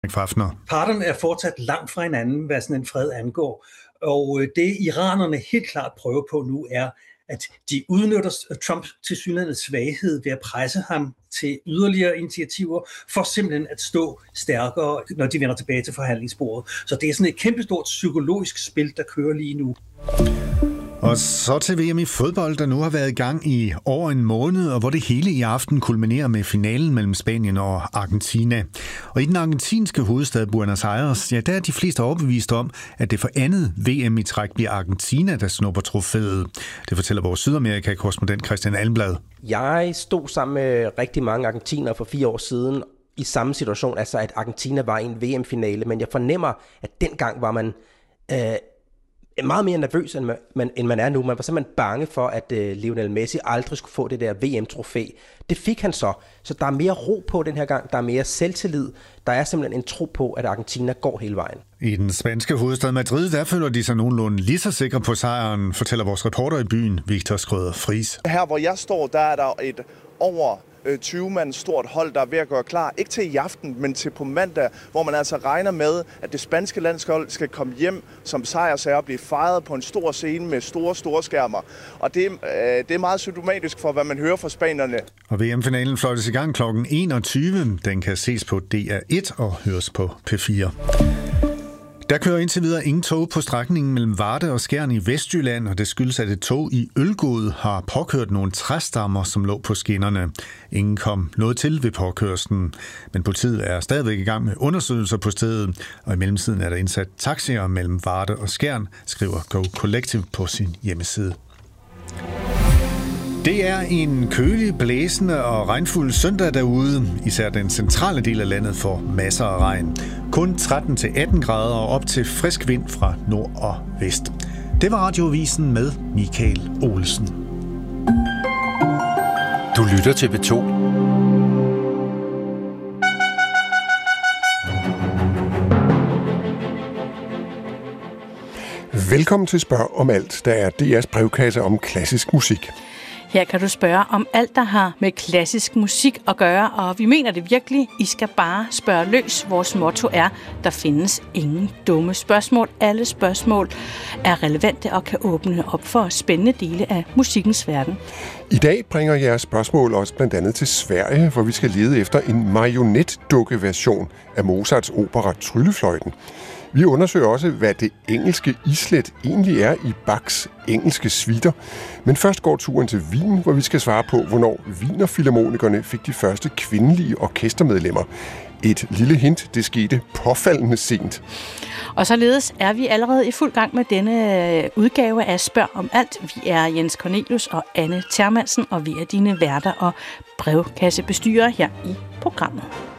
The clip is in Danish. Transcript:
Frank Fafner. Parterne er fortsat langt fra hinanden, hvad sådan en fred angår. Og det iranerne helt klart prøver på nu er, at de udnytter Trumps tilsyneladende svaghed ved at presse ham til yderligere initiativer, for simpelthen at stå stærkere, når de vender tilbage til forhandlingsbordet. Så det er sådan et kæmpestort psykologisk spil, der kører lige nu. Og så til VM i fodbold, der nu har været i gang i over en måned, og hvor det hele i aften kulminerer med finalen mellem Spanien og Argentina. Og i den argentinske hovedstad Buenos Aires, ja, der er de fleste overbevist om, at det for andet VM i træk bliver Argentina, der snupper trofæet. Det fortæller vores Sydamerika-korrespondent Christian Almblad. Jeg stod sammen med rigtig mange argentinere for 4 år siden i samme situation, altså at Argentina var i en VM-finale, men jeg fornemmer, at dengang var man meget mere nervøs, end man er nu. Man var simpelthen bange for, at Lionel Messi aldrig skulle få det der VM-trofæ. Det fik han så. Så der er mere ro på den her gang. Der er mere selvtillid. Der er simpelthen en tro på, at Argentina går hele vejen. I den spanske hovedstad Madrid, der føler de sig nogenlunde lige så sikre på sejren, fortæller vores reporter i byen, Victor Skrøder Friis. Her, hvor jeg står, der er der et over 20-mand stort hold, der er ved at gøre klar. Ikke til i aften, men til på mandag, hvor man altså regner med, at det spanske landshold skal komme hjem som sejrsager og blive fejret på en stor scene med store skærmer. Og det er meget symptomatisk for, hvad man hører fra spanierne. Og VM-finalen fløjtes i gang kl. 21. Den kan ses på DR1 og høres på P4. Der kører indtil videre ingen tog på strækningen mellem Varde og Skjern i Vestjylland, og det skyldes, at et tog i Ølgod har påkørt nogle træstammer, som lå på skinnerne. Ingen kom noget til ved påkørslen, men politiet er stadigvæk i gang med undersøgelser på stedet, og i mellemtiden er der indsat taxier mellem Varde og Skjern, skriver Go Collective på sin hjemmeside. Det er en kølig, blæsende og regnfuld søndag derude. Især den centrale del af landet får masser af regn. Kun 13-18 grader og op til frisk vind fra nord og vest. Det var Radioavisen med Michael Olsen. Du lytter til P2. Velkommen til Spørg om alt, der er DR's brevkasse om klassisk musik. Her kan du spørge om alt, der har med klassisk musik at gøre, og vi mener det virkelig. I skal bare spørge løs. Vores motto er, der findes ingen dumme spørgsmål. Alle spørgsmål er relevante og kan åbne op for spændende dele af musikkens verden. I dag bringer jeres spørgsmål også blandt andet til Sverige, hvor vi skal lede efter en marionetdukkeversion af Mozarts opera Tryllefløjten. Vi undersøger også, hvad det engelske islet egentlig er i Bachs engelske suiter. Men først går turen til Wien, hvor vi skal svare på, hvornår Wienerfilharmonikerne fik de første kvindelige orkestermedlemmer. Et lille hint, det skete påfaldende sent. Og således er vi allerede i fuld gang med denne udgave af Spørg om alt. Vi er Jens Cornelius og Anne Termansen, og vi er dine værter og brevkassebestyrer her i programmet.